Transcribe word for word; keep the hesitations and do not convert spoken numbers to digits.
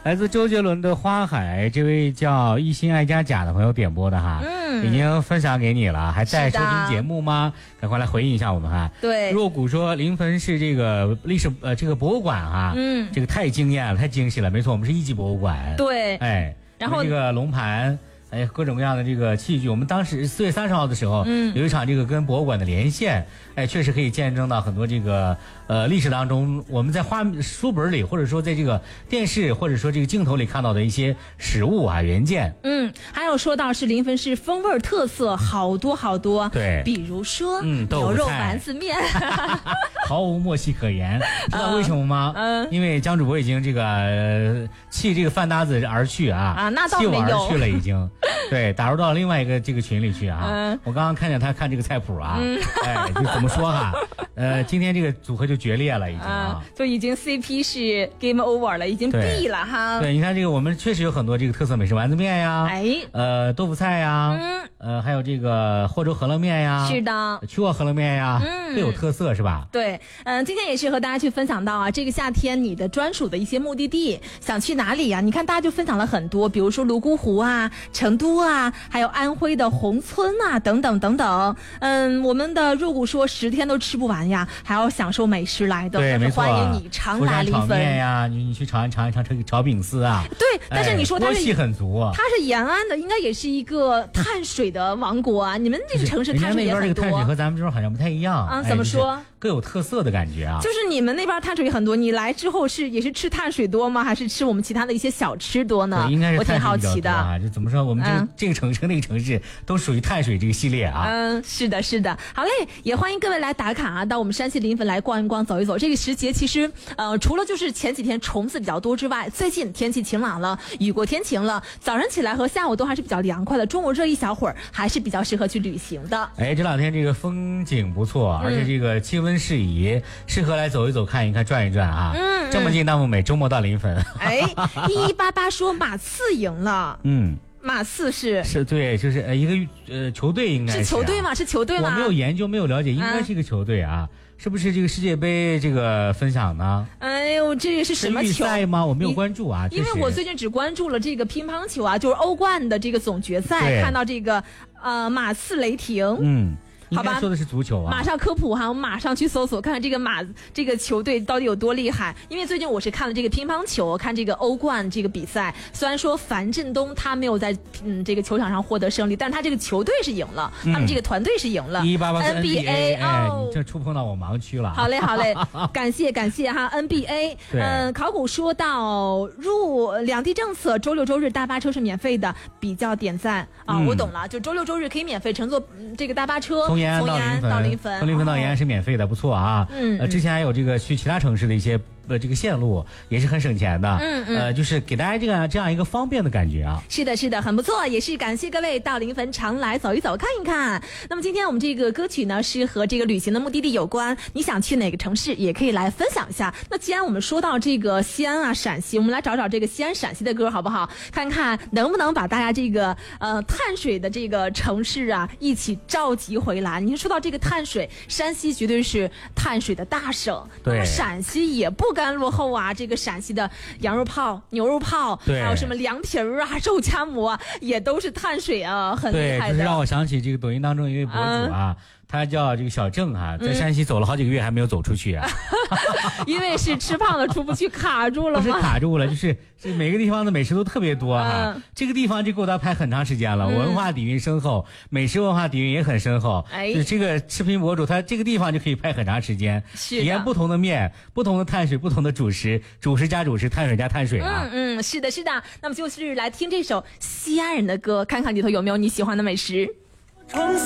来自周杰伦的《花海》，这位叫一心爱家甲的朋友点播的哈，嗯，已经分享给你了，还在收听节目吗？赶快来回应一下我们哈。 对， 若谷说临汾是这个历史呃这个博物馆哈，嗯，这个太惊艳了，太惊喜了，没错，我们是一级博物馆。 对， 哎， 然后这个龙盘。哎，各种各样的这个器具，我们当时四月三十号的时候，嗯，有一场这个跟博物馆的连线，哎，确实可以见证到很多这个呃历史当中我们在画书本里，或者说在这个电视或者说这个镜头里看到的一些实物啊原件。 嗯，还有说到是临汾市风味特色，好多好多。 对， 比如说嗯牛肉丸子面， 毫无默契可言。知道为什么吗？嗯，因为江主播已经这个、呃、弃这个饭搭子而去啊， 啊，那倒没有， 弃我而去了已经。对，打入到另外一个这个群里去啊！嗯、我刚刚看见他看这个菜谱啊，嗯、哎，就怎么说哈？呃，今天这个组合就决裂了，已经啊， 嗯、就已经 C P 是 game over 了，已经毙了哈。 对，你看这个，我们确实有很多这个特色美食，丸子面呀， 哎， 呃，豆腐菜呀，嗯，呃，还有这个霍州饸饹面呀， 是的， 曲沃饸饹面呀，嗯，都有特色是吧？ 对，嗯、呃，今天也是和大家去分享到啊，这个夏天你的专属的一些目的地，想去哪里呀、啊？你看大家就分享了很多，比如说泸沽湖啊、成都啊，还有安徽的宏村啊，等等等等。嗯，我们的若谷说十天都吃不完呀，还要享受美食来的。 对，没错。 欢迎你常来临汾呀，你你去尝一尝一尝这个炒饼丝啊。 对，但是你说它是、 哎、锅气很足、啊， 它是延安的，应该也是一个碳水的王国啊。你们这个城市碳水也很多。 人家那边这个碳水和咱们这边好像不太一样啊？怎么说？ 哎就是各有特色的感觉啊， 就是你们那边碳水很多，你来之后是也是吃碳水多吗？还是吃我们其他的一些小吃多呢？ 应该是我挺好奇的啊。就怎么说，我们这个、嗯、这个城市那个城市都属于碳水这个系列啊。 嗯，是的，是的。好嘞，也欢迎各位来打卡啊，到我们山西临汾来逛一逛、走一走。这个时节其实呃，除了就是前几天虫子比较多之外，最近天气晴朗了，雨过天晴了，早上起来和下午都还是比较凉快的，中午热一小会儿，还是比较适合去旅行的。 哎，这两天这个风景不错，而且这个气温适宜。嗯，适合来走一走、看一看、转一转啊！嗯，这么近那么美，周末到临汾。 哎，一一八八说马刺赢了。嗯，马刺是是对，就是呃一个呃球队应该是、啊、 是球队吗？是球队吗？ 我没有研究，没有了解，应该是一个球队啊。嗯，是不是这个世界杯这个分享呢？ 哎呦，这个是什么球？ 预赛吗？我没有关注啊。 因为我最近只关注了这个乒乓球啊，就是欧冠的这个总决赛，看到这个呃马刺雷霆。嗯。 好吧，说的是足球啊。 马上科普哈，我们马上去搜索看看这个马这个球队到底有多厉害。因为最近我是看了这个乒乓球，看这个欧冠这个比赛。虽然说樊振东他没有在嗯这个球场上获得胜利，但是他这个球队是赢了，嗯、他们这个团队是赢了。 一八八 N B A， 哎， 你这触碰到我盲区了。 好嘞，好嘞，感谢感谢哈 N B A。嗯，考古说到入两地政策，周六周日大巴车是免费的，比较点赞啊、嗯！我懂了，就周六周日可以免费乘坐这个大巴车。 从延安到临汾，从临汾到延安是免费的，不错啊。嗯，呃，之前还有这个去其他城市的一些呃这个线路也是很省钱的。嗯嗯，呃，就是给大家这个这样一个方便的感觉啊。 是的，是的，很不错，也是感谢各位到临汾常来走一走、看一看。那么今天我们这个歌曲呢是和这个旅行的目的地有关，你想去哪个城市也可以来分享一下。那既然我们说到这个西安啊、陕西，我们来找找这个西安、陕西的歌好不好？看看能不能把大家这个呃碳水的这个城市啊一起召集回来。你说到这个碳水，山西绝对是碳水的大省，那么陕西也不甘落后啊。这个陕西的羊肉泡、牛肉泡，还有什么凉皮儿啊、肉夹馍啊，也都是碳水啊，很厉害的。 对，就是让我想起这个抖音当中一位博主啊。嗯，他叫这个小郑啊，在山西走了好几个月还没有走出去啊， 嗯、因为是吃胖了出不去，卡住了吗？ 不是卡住了，就是是每个地方的美食都特别多啊。嗯、这个地方就够他拍很长时间了，嗯、文化底蕴深厚，美食文化底蕴也很深厚。哎，就是这个视频博主，他这个地方就可以拍很长时间，体验不同的面、不同的碳水、不同的主食，主食加主食，碳水加碳水啊。 嗯嗯，是的，是的。那么就是来听这首西安人的歌，看看里头有没有你喜欢的美食。